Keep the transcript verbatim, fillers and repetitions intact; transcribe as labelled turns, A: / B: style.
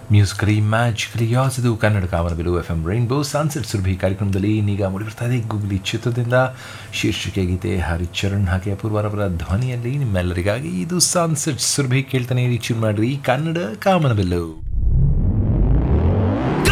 A: Musically magically ಯಾಸಿದು Kannada ಕಾಮನಬಿಲು F M rainbow sunset Surabhi ಕಾರ್ಯಕ್ರಮದಲ್ಲಿ ಇನ್ನೀಗ ಮೂಡಿಬರ್ತಾ ಇದೆ ಗೂಗ್ಲಿ ಚಿತ್ರದಿಂದ ಶೀರ್ಷಿಕೆ ಗೀತೆ ಹರಿಚರಣ್ ಹಾಗೆ ಅಪೂರ್ವರವರ ಧ್ವನಿಯಲ್ಲಿ ನಿಮ್ಮೆಲ್ಲರಿಗಾಗಿ ಇದು ಸನ್ಸೆಟ್ ಸುರಭಿ ಕೇಳ್ತಾನೆ ರೀಚ್ ಮಾಡ್ರಿ ಕನ್ನಡ ಕಾಮನಬಿಲ್ಲು.